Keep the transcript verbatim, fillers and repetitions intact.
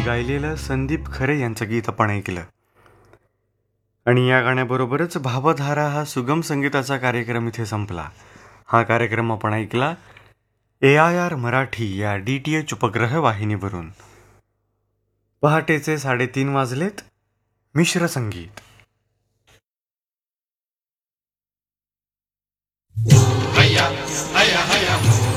गायलेलं संदीप खरे यांचं गीत आपण ऐकलं. आणि या गाण्याबरोबरच भावधारा हा सुगम संगीताचा कार्यक्रम इथे संपला. हा कार्यक्रम आपण ऐकला ए आय आर मराठी या डी टी एच उपग्रह वाहिनीवरून. पहाटेचे साडेतीन वाजलेत. मिश्र संगीत. हया हया हया